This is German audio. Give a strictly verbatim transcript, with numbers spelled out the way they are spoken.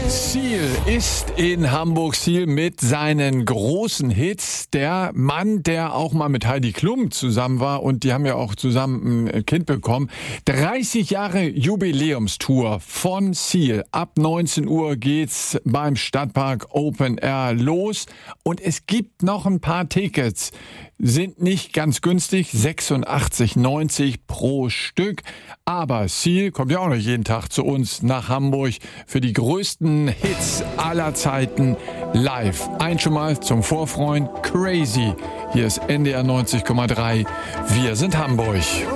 Seal ist in Hamburg. Seal mit seinen großen Hits. Der Mann, der auch mal mit Heidi Klum zusammen war, und die haben ja auch zusammen ein Kind bekommen. dreißig Jahre Jubiläumstour von Seal. Ab neunzehn Uhr geht's beim Stadtpark Open Air los. Und es gibt noch ein paar Tickets. Sind nicht ganz günstig, sechsundachtzig neunzig pro Stück. Aber Seal kommt ja auch noch jeden Tag zu uns nach Hamburg für die größten Hits aller Zeiten live. Ein schon mal zum Vorfreuen, Crazy. Hier ist N D R neunzig Komma drei. Wir sind Hamburg.